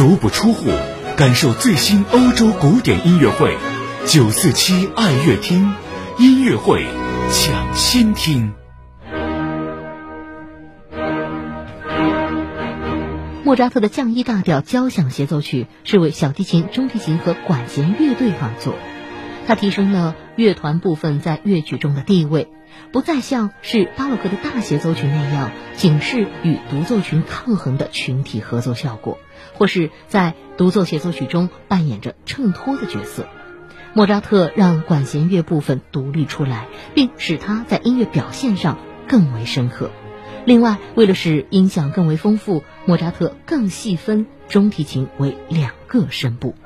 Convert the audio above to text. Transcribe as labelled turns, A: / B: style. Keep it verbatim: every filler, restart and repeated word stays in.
A: 足不出户，感受最新欧洲古典音乐会。九四七爱乐厅音乐会抢先听。
B: 莫扎特的降 E 大调交响协奏曲是为小提琴、中提琴和管弦乐队而作，它提升了乐团部分在乐曲中的地位，不再像是巴洛克的大协奏曲那样仅是与独奏群抗衡的群体合作效果，或是在独奏协奏曲中扮演着衬托的角色。莫扎特让管弦乐部分独立出来，并使它在音乐表现上更为深刻。另外，为了使音响更为丰富，莫扎特更细分中提琴为两个声部。